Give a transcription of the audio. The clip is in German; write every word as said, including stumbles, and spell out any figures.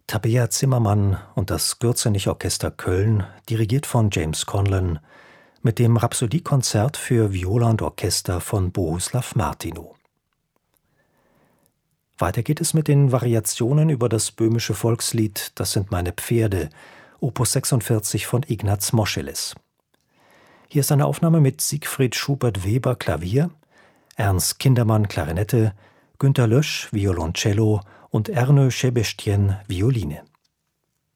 Tabea Zimmermann und das Gürzenich-Orchester Köln, dirigiert von James Conlon, mit dem Rhapsodie-Konzert für Viola und Orchester von Bohuslav Martinu. Weiter geht es mit den Variationen über das böhmische Volkslied »Das sind meine Pferde«, Opus sechsundvierzig von Ignaz Moscheles. Hier ist eine Aufnahme mit Siegfried Schubert-Weber Klavier, Ernst Kindermann Klarinette, Günter Lösch Violoncello und Ernő Sebestyén Violine.